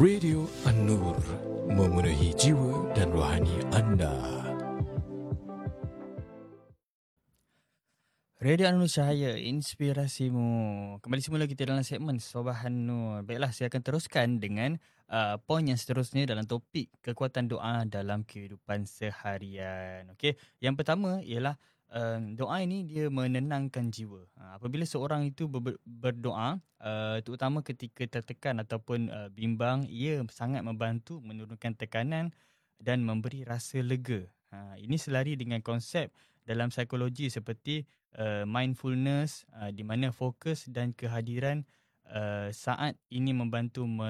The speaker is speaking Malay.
Radio An-Nur, memenuhi jiwa dan rohani anda. Radio An-Nur Cahaya, inspirasimu. Kembali semula kita dalam segmen Sobahan Nur. Baiklah, saya akan teruskan dengan poin yang seterusnya dalam topik kekuatan doa dalam kehidupan seharian. Okey, yang pertama ialah doa ini dia menenangkan jiwa. Apabila seorang itu berdoa, terutama ketika tertekan ataupun bimbang, ia sangat membantu menurunkan tekanan dan memberi rasa lega. Ini selari dengan konsep dalam psikologi seperti mindfulness, di mana fokus dan kehadiran saat ini membantu